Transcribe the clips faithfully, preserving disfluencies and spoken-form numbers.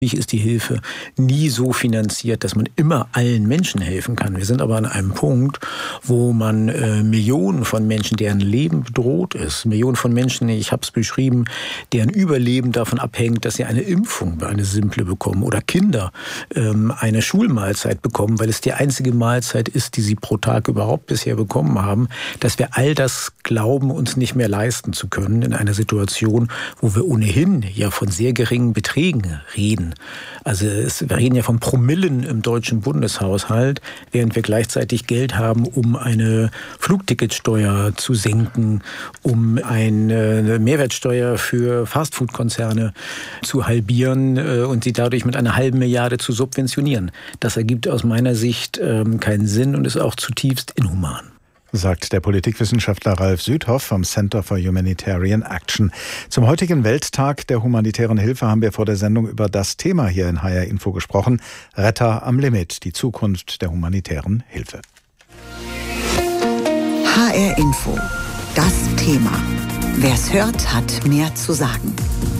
Ist die Hilfe nie so finanziert, dass man immer allen Menschen helfen kann. Wir sind aber an einem Punkt, wo man äh, Millionen von Menschen, deren Leben bedroht ist, Millionen von Menschen, ich habe es beschrieben, deren Überleben davon abhängt, dass sie eine Impfung, eine simple bekommen oder Kinder ähm, eine Schulmahlzeit bekommen, weil es die einzige Mahlzeit ist, die sie pro Tag überhaupt bisher bekommen haben, dass wir all das glauben, uns nicht mehr leisten zu können in einer Situation, wo wir ohnehin ja von sehr geringen Beträgen reden. Also es, wir reden ja von Promillen im deutschen Bundeshaushalt, während wir gleichzeitig Geld haben, um eine Flugticketsteuer zu senken, um eine Mehrwertsteuer für Fastfood-Konzerne zu halbieren und sie dadurch mit einer halben Milliarde zu subventionieren. Das ergibt aus meiner Sicht keinen Sinn und ist auch zutiefst inhuman. Sagt der Politikwissenschaftler Ralf Südhoff vom Center for Humanitarian Action. Zum heutigen Welttag der humanitären Hilfe haben wir vor der Sendung über das Thema hier in H R Info gesprochen. Retter am Limit, die Zukunft der humanitären Hilfe. H R Info, das Thema. Wer es hört, hat mehr zu sagen.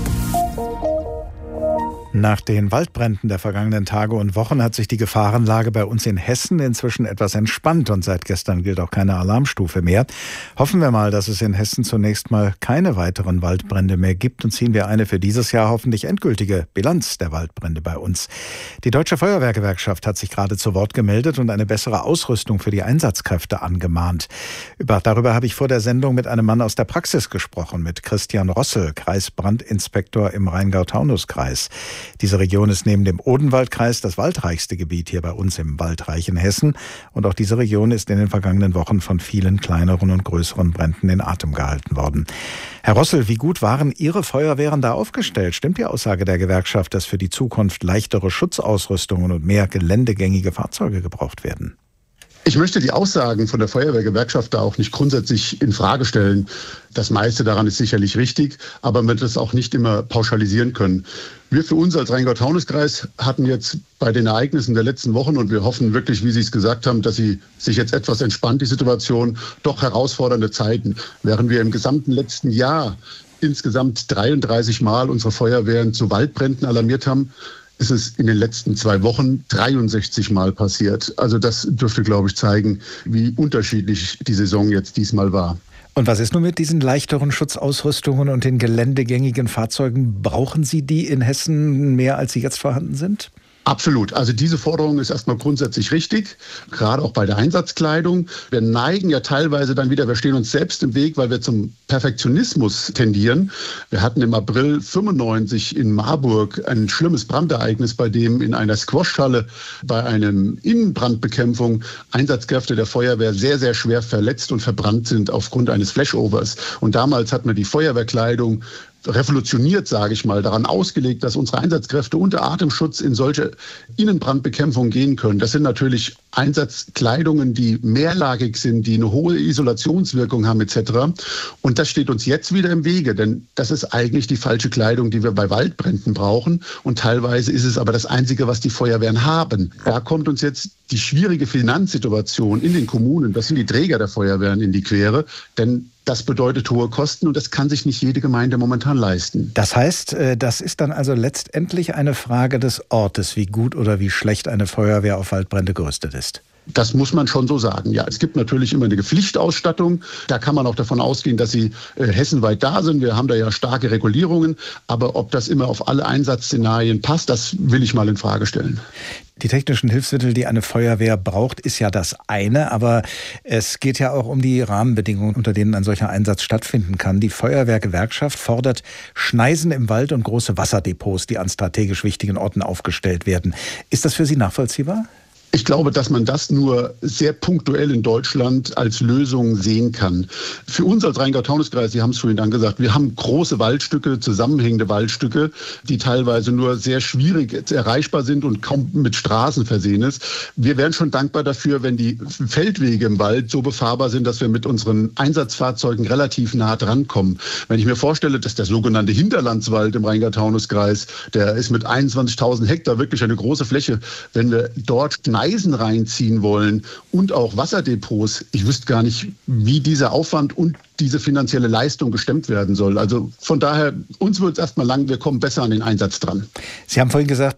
Nach den Waldbränden der vergangenen Tage und Wochen hat sich die Gefahrenlage bei uns in Hessen inzwischen etwas entspannt und seit gestern gilt auch keine Alarmstufe mehr. Hoffen wir mal, dass es in Hessen zunächst mal keine weiteren Waldbrände mehr gibt und ziehen wir eine für dieses Jahr hoffentlich endgültige Bilanz der Waldbrände bei uns. Die Deutsche Feuerwehrgewerkschaft hat sich gerade zu Wort gemeldet und eine bessere Ausrüstung für die Einsatzkräfte angemahnt. Über, darüber habe ich vor der Sendung mit einem Mann aus der Praxis gesprochen, mit Christian Rossel, Kreisbrandinspektor im Rheingau-Taunus-Kreis. Diese Region ist neben dem Odenwaldkreis das waldreichste Gebiet hier bei uns im waldreichen Hessen. Und auch diese Region ist in den vergangenen Wochen von vielen kleineren und größeren Bränden in Atem gehalten worden. Herr Rossel, wie gut waren Ihre Feuerwehren da aufgestellt? Stimmt die Aussage der Gewerkschaft, dass für die Zukunft leichtere Schutzausrüstungen und mehr geländegängige Fahrzeuge gebraucht werden? Ich möchte die Aussagen von der Feuerwehrgewerkschaft da auch nicht grundsätzlich in Frage stellen. Das meiste daran ist sicherlich richtig, aber man wird es auch nicht immer pauschalisieren können. Wir für uns als Rheingau-Taunus-Kreis hatten jetzt bei den Ereignissen der letzten Wochen, und wir hoffen wirklich, wie Sie es gesagt haben, dass sie sich jetzt etwas entspannt, die Situation, doch herausfordernde Zeiten. Während wir im gesamten letzten Jahr insgesamt dreiunddreißig Mal unsere Feuerwehren zu Waldbränden alarmiert haben, ist es in den letzten zwei Wochen dreiundsechzig Mal passiert. Also das dürfte, glaube ich, zeigen, wie unterschiedlich die Saison jetzt diesmal war. Und was ist nun mit diesen leichteren Schutzausrüstungen und den geländegängigen Fahrzeugen? Brauchen Sie die in Hessen mehr, als sie jetzt vorhanden sind? Absolut. Also diese Forderung ist erstmal grundsätzlich richtig, gerade auch bei der Einsatzkleidung. Wir neigen ja teilweise dann wieder, wir stehen uns selbst im Weg, weil wir zum Perfektionismus tendieren. Wir hatten im April fünfundneunzig in Marburg ein schlimmes Brandereignis, bei dem in einer Squashhalle bei einem Innenbrandbekämpfung Einsatzkräfte der Feuerwehr sehr, sehr schwer verletzt und verbrannt sind aufgrund eines Flashovers. Und damals hat man die Feuerwehrkleidung revolutioniert, sage ich mal, daran ausgelegt, dass unsere Einsatzkräfte unter Atemschutz in solche Innenbrandbekämpfung gehen können. Das sind natürlich Einsatzkleidungen, die mehrlagig sind, die eine hohe Isolationswirkung haben et cetera. Und das steht uns jetzt wieder im Wege, denn das ist eigentlich die falsche Kleidung, die wir bei Waldbränden brauchen. Und teilweise ist es aber das Einzige, was die Feuerwehren haben. Da kommt uns jetzt die schwierige Finanzsituation in den Kommunen, das sind die Träger der Feuerwehren, in die Quere, denn das bedeutet hohe Kosten und das kann sich nicht jede Gemeinde momentan leisten. Das heißt, das ist dann also letztendlich eine Frage des Ortes, wie gut oder wie schlecht eine Feuerwehr auf Waldbrände gerüstet ist. Das muss man schon so sagen, ja. Es gibt natürlich immer eine Pflichtausstattung. Da kann man auch davon ausgehen, dass sie äh, hessenweit da sind. Wir haben da ja starke Regulierungen. Aber ob das immer auf alle Einsatzszenarien passt, das will ich mal in Frage stellen. Die technischen Hilfsmittel, die eine Feuerwehr braucht, ist ja das eine. Aber es geht ja auch um die Rahmenbedingungen, unter denen ein solcher Einsatz stattfinden kann. Die Feuerwehrgewerkschaft fordert Schneisen im Wald und große Wasserdepots, die an strategisch wichtigen Orten aufgestellt werden. Ist das für Sie nachvollziehbar? Ich glaube, dass man das nur sehr punktuell in Deutschland als Lösung sehen kann. Für uns als Rheingau-Taunus-Kreis, Sie haben es vorhin dann gesagt, wir haben große Waldstücke, zusammenhängende Waldstücke, die teilweise nur sehr schwierig erreichbar sind und kaum mit Straßen versehen ist. Wir wären schon dankbar dafür, wenn die Feldwege im Wald so befahrbar sind, dass wir mit unseren Einsatzfahrzeugen relativ nah drankommen. Wenn ich mir vorstelle, dass der sogenannte Hinterlandswald im Rheingau-Taunus-Kreis, der ist mit einundzwanzigtausend Hektar wirklich eine große Fläche, wenn wir dort Eisen reinziehen wollen und auch Wasserdepots. Ich wüsste gar nicht, wie dieser Aufwand und diese finanzielle Leistung gestemmt werden soll. Also von daher, uns wird es erstmal lang, wir kommen besser an den Einsatz dran. Sie haben vorhin gesagt,